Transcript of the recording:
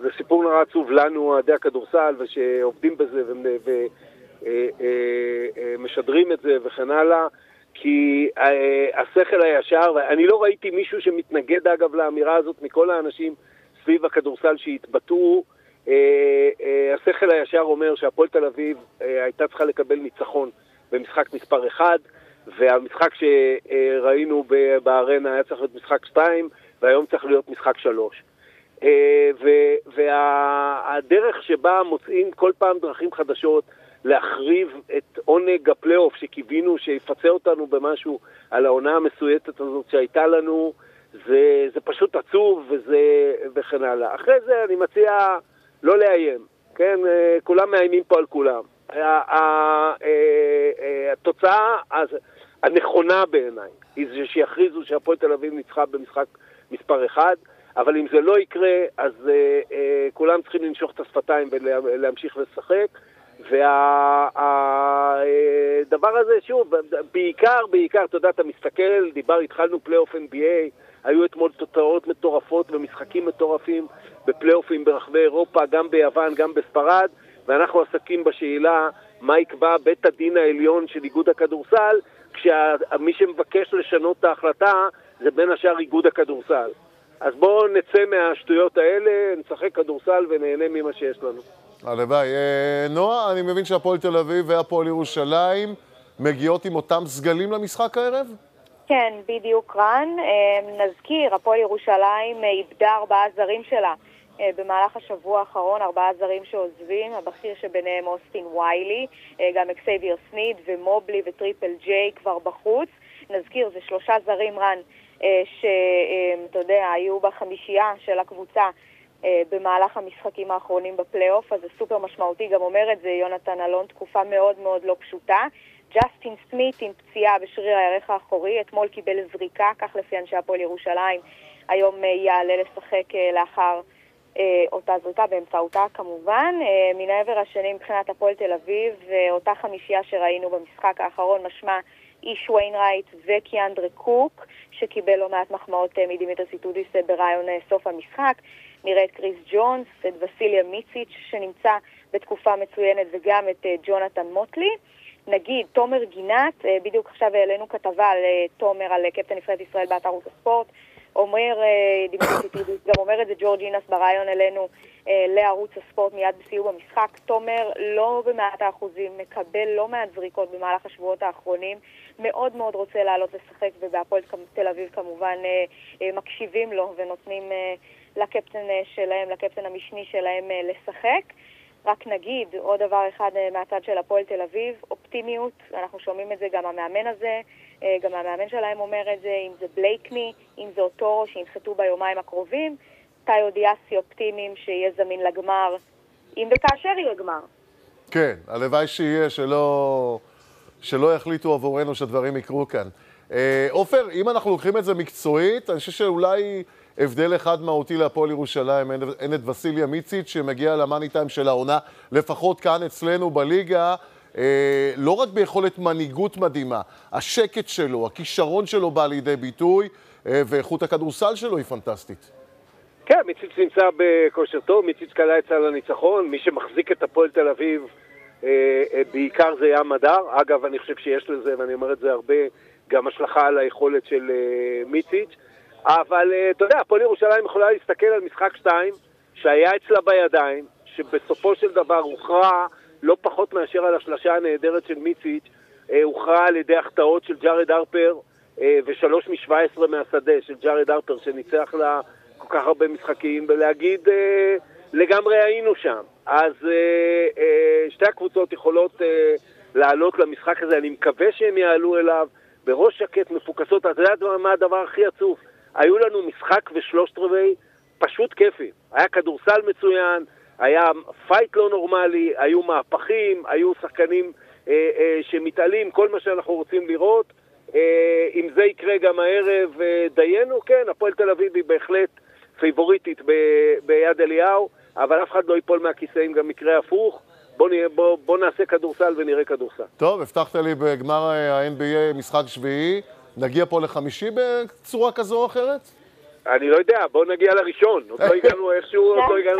זה סיפור נורא עצוב לנו, אוהדי הכדורסל, ושעובדים בזה ומשדרים את זה וכן הלאה, כי השכל הישר, ואני לא ראיתי מישהו שמתנגד אגב לאמירה הזאת מכל האנשים סביב הכדורסל שהתבטאו, השכל הישר אומר שהפועל תל אביב הייתה צריכה לקבל ניצחון במשחק מספר 1, והמשחק שראינו בארנה היה צריך להיות משחק 2, והיום צריך להיות משחק 3. והדרך שבה מוצאים כל פעם דרכים חדשות להחריב את עונג הפלייאוף שקיווינו שיפצה אותנו במשהו על העונה המסויטת הזאת שהייתה לנו, זה פשוט עצוב וכן הלאה. אחרי זה אני מציע לא לאיים, כן? כולם מאיימים פה על כולם. התוצאה הנכונה בעיניי היא שיכריזו שהפועל תל אביב ניצחה במשחק מספר 1, אבל אם זה לא יקרה, אז כולם צריכים לנשוך את השפתיים ולהמשיך לשחק, והדבר הזה, שוב, בעיקר, אתה יודע, אתה מסתכל, התחלנו פלייאוף NBA, היו אתמול תוצאות מטורפות ומשחקים מטורפים בפלייאופים ברחבי אירופה, גם ביוון, גם בספרד, ואנחנו עסקים בשאלה מה יקבע בית הדין העליון של איגוד הכדורסל, כשמי שמבקש לשנות את ההחלטה זה בין השאר איגוד הכדורסל. אז בואו נצא מהשטויות האלה, נשחק כדורסל ונהנה ממה שיש לנו. הלוואי. נועה, אני מבין שהפועל תל אביב והפועל ירושלים מגיעות עם אותם סגלים למשחק הערב? כן, בדיוק רן. נזכיר, הפועל ירושלים איבדה 4 זרים שלה במהלך השבוע האחרון, 4 זרים שעוזבים, הבכיר שביניהם אוסטין ויילי, גם אקסייביר סניד ומובלי וטריפל ג'יי כבר בחוץ. נזכיר, זה 3 זרים רן שאתה יודע, היו בחמישייה של הקבוצה במהלך המשחקים האחרונים בפלייאוף, אז זה סופר משמעותי, גם אומר את זה יונתן אלון, תקופה מאוד מאוד לא פשוטה. ג'סטין סמית עם פציעה בשריר הירך האחורי, אתמול קיבל זריקה, כך לפי אנשי הפועל ירושלים, היום יעלה לשחק לאחר אותה זריקה, באמצעותה כמובן. מן העבר השני מבחינת הפועל תל אביב, אותה חמישייה שראינו במשחק האחרון, משמע איש ויינרייט וקיאנדרה קוק, שקיבל לא מעט מחמאות מדימיטר סיטודיס ברעיון סוף המשחק. נראה את קריס ג'ונס, את וסיליה מיציץ' שנמצא בתקופה מצוינת, וגם את ג'ונתן מוטלי. נגיד, תומר גינת, בדיוק עכשיו העלינו כתבה על תומר, על קפטן נבחרת ישראל באתר ערוץ הספורט, אומר, דימיטר סיטודיס, גם אומר את זה ג'ורג' אינס ברעיון אלינו לערוץ הספורט מיד בסיום המשחק. תומר לא במעט האחוזים, מקבל לא מעט זריקות במהלך השבועות האחרונים, מאוד מאוד רוצה לעלות לשחק, ובהפועל תל אביב כמובן מקשיבים לו ונותנים לקפטן שלהם, לקפטן המשני שלהם לשחק. רק נגיד עוד דבר אחד מהצד של הפועל תל אביב, אופטימיות, אנחנו שומעים את זה גם המאמן הזה, גם המאמן שלהם אומר את זה, אם זה בלייקני, אם זה אוטורו שינחתו ביומיים הקרובים, טאיו דיאסי אופטימיים שיהיה זמין לגמר, אם וכאשר יהיה גמר. כן, הלוואי שיהיה, שלא יחליטו עבורנו שדברים יקרו כאן. עופר, אם אנחנו לוקחים את זה מקצועית, אני חושב שאולי הבדל אחד מהותי להפועל ירושלים, אין את וסיליה מיציץ' שמגיע למאני טיים של העונה, לפחות כאן אצלנו בליגה, לא רק ביכולת מנהיגות מדהימה, השקט שלו, הכישרון שלו בא לידי ביטוי, ואיכות הכדורסל שלו היא פנטסטית. כן, מיציץ' נמצא בכושר טוב, מיציץ' קלה את סל הניצחון, מי שמחזיק את הפועל תל אביב בעיקר זה ים מדר. אגב, אני חושב שיש לזה, ואני אומר את זה הרבה, גם השלכה על היכולת של מיציץ'. אבל אתה יודע, הפועל ירושלים יכולה להסתכל על משחק 2 שהיה אצלה בידיים, שבסופו של דבר הוכרע לא פחות מאשר על השלשה הנהדרת של מיציץ', הוכרע על ידי החטאות של ג'ארד הרפר ו3 מ-17 מהשדה של ג'ארד הרפר שניצח לה כל כך הרבה משחקים, ולהגיד לגמרי היינו שם. אז שתי הקבוצות יכולות לעלות למשחק הזה, אני מקווה שהם יעלו אליו בראש שקט, מפוקסות. אתה יודע מה הדבר הכי עצוב? היו לנו משחק ושלושת רבעי פשוט כיפי. היה כדורסל מצוין, היה פייט לא נורמלי, היו מהפכים, היו שחקנים שמתעלים, כל מה שאנחנו רוצים לראות. אם זה יקרה גם הערב, דיינו, כן, הפועל תל אביב היא בהחלט פייבוריטית ביד אליהו, אבל אף אחד לא ייפול מהכיסא אם גם מקרה הפוך. בוא נעשה כדורסל ונראה כדורסל. טוב, הבטחת לי בגמר ה-NBA משחק שביעי, נגיע פה לחמישי בצורה כזו או אחרת? אני לא יודע, בוא נגיע לראשון. עוד לא הגענו איכשהו, עוד לא הגענו